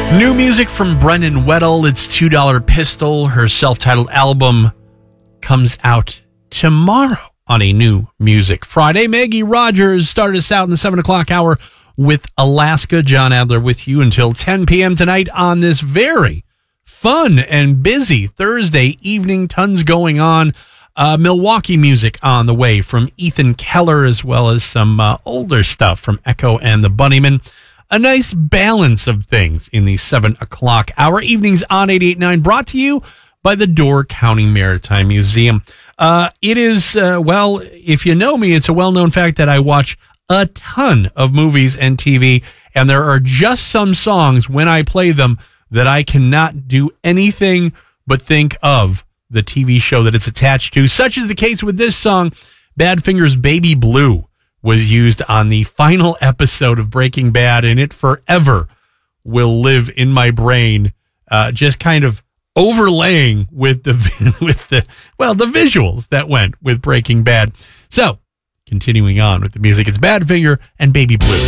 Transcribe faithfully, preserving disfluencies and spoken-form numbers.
New music from Brendan Weddle. It's two dollar Pistol. Her self-titled album comes out tomorrow on a New Music Friday. Maggie Rogers started us out in the seven o'clock hour with Alaska. John Adler with you until ten p.m. tonight on this very fun and busy Thursday evening. Tons going on. Uh, Milwaukee music on the way from Ethan Keller, as well as some uh, older stuff from Echo and the Bunnymen. A nice balance of things in the seven o'clock hour. Evenings on eighty-eight point nine, brought to you by the Door County Maritime Museum. Uh, it is, uh, well, if you know me, it's a well-known fact that I watch a ton of movies and T V, and there are just some songs when I play them that I cannot do anything but think of the T V show that it's attached to. Such is the case with this song. Badfinger's Baby Blue was used on the final episode of Breaking Bad, and it forever will live in my brain, uh, just kind of overlaying with the with the well the visuals that went with Breaking Bad. So, continuing on with the music, it's Badfinger and Baby Blue.